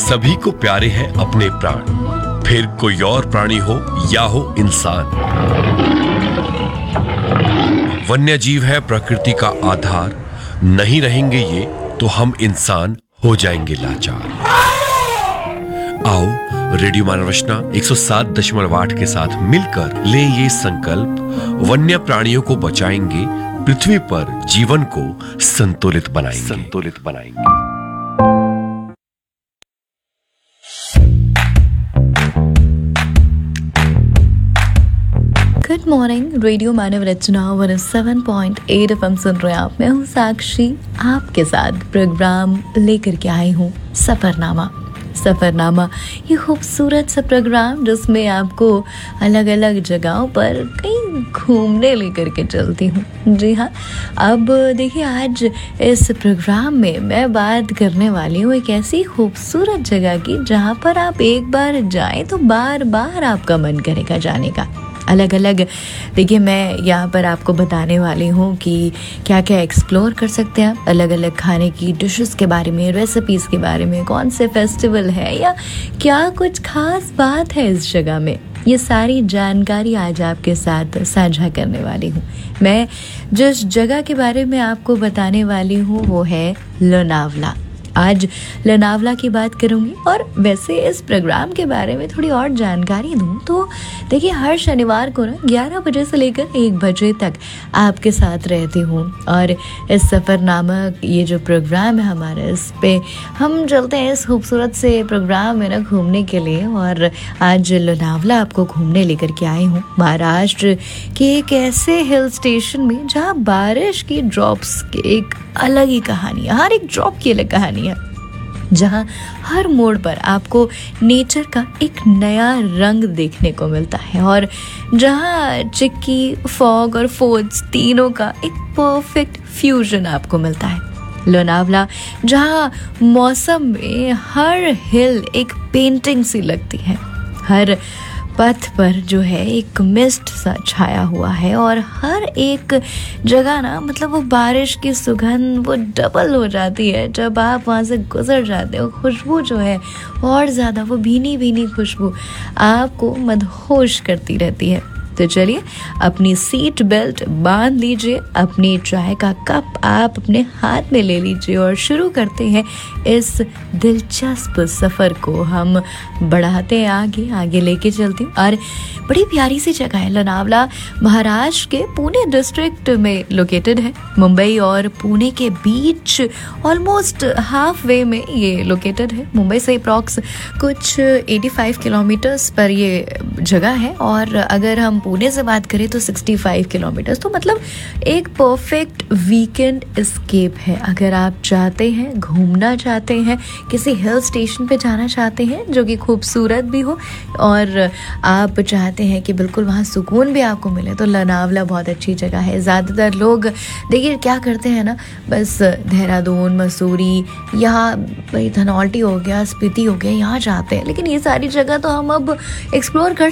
सभी को प्यारे हैं अपने प्राण, फिर कोई और प्राणी हो या हो इंसान। वन्य जीव है प्रकृति का आधार, नहीं रहेंगे ये तो हम इंसान हो जाएंगे लाचार। आओ रेडियो मानव रचना 107.8 के साथ मिलकर लें ये संकल्प, वन्य प्राणियों को बचाएंगे, पृथ्वी पर जीवन को संतुलित बनाएंगे। गुड मॉर्निंग, रेडियो मानव रचना 107.8 FM सुन रहे हैं आप। मैं हूँ साक्षी, आपके साथ प्रोग्राम लेकर के आई हूँ सफरनामा। ये खूबसूरत सा प्रोग्राम जिसमें आपको अलग अलग जगहों पर कहीं घूमने लेकर के चलती हूँ। जी हाँ, अब देखिए आज इस प्रोग्राम में मैं बात करने वाली हूँ एक ऐसी खूबसूरत जगह की जहाँ पर आप एक बार जाएं तो बार बार आपका मन करेगा जाने का। अलग अलग देखिए मैं यहाँ पर आपको बताने वाली हूँ कि क्या क्या एक्सप्लोर कर सकते हैं आप, अलग अलग खाने की डिशेस के बारे में, रेसिपीज़ के बारे में, कौन से फेस्टिवल है या क्या कुछ खास बात है इस जगह में। ये सारी जानकारी आज आपके साथ साझा करने वाली हूँ। मैं जिस जगह के बारे में आपको बताने वाली हूँ वो है लोनावला। आज लोनावला की बात करूंगी और वैसे इस प्रोग्राम के बारे में थोड़ी और जानकारी दूं तो देखिए हर शनिवार को ना 11 बजे से लेकर 1 बजे तक आपके साथ रहती हूँ और इस सफ़रनामा ये जो प्रोग्राम है हमारा, इस पे हम चलते हैं इस खूबसूरत से प्रोग्राम में ना घूमने के लिए। और आज लोनावला आपको घूमने लेकर के आई हूँ, महाराष्ट्र के एक ऐसे हिल स्टेशन में जहाँ बारिश की ड्रॉप्स की एक अलग ही कहानी है, हर एक ड्रॉप की अलग कहानी है, जहाँ हर मोड़ पर आपको नेचर का एक नया रंग देखने को मिलता है और जहाँ चिक्की, फॉग और फोर्ट्स तीनों का एक परफेक्ट फ्यूजन आपको मिलता है। लोनावला जहाँ मौसम में हर हिल एक पेंटिंग सी लगती है, हर पथ पर जो है एक मिस्ट सा छाया हुआ है और हर एक जगह ना मतलब वो बारिश की सुगंध वो डबल हो जाती है जब आप वहाँ से गुजर जाते हो। खुशबू जो है और ज़्यादा, वो भीनी भीनी खुशबू आपको मदहोश करती रहती है। तो चलिए अपनी सीट बेल्ट बांध लीजिए, अपनी चाय का कप आप अपने हाथ में ले लीजिए और शुरू करते हैं इस दिलचस्प सफ़र को। हम बढ़ाते हैं आगे लेके चलती हूँ और बड़ी प्यारी सी जगह है लोनावला। महाराष्ट्र के पुणे डिस्ट्रिक्ट में लोकेटेड है, मुंबई और पुणे के बीच ऑलमोस्ट हाफ वे में ये लोकेटेड है। मुंबई से अप्रॉक्स कुछ 85 किलोमीटर्स पर ये जगह है और अगर हम पुणे से बात करें तो 65 किलोमीटर, तो मतलब एक परफेक्ट वीकेंड एस्केप है। अगर आप चाहते हैं, घूमना चाहते हैं, किसी हिल स्टेशन पे जाना चाहते हैं जो कि खूबसूरत भी हो और आप चाहते हैं कि बिल्कुल वहाँ सुकून भी आपको मिले, तो लोनावला बहुत अच्छी जगह है। ज़्यादातर लोग देखिए क्या करते हैं ना, बस देहरादून, मसूरी, यहाँ धनौल्टी हो गया, स्पीति हो गया, यहाँ जाते हैं, लेकिन ये सारी जगह तो हम अब एक्सप्लोर कर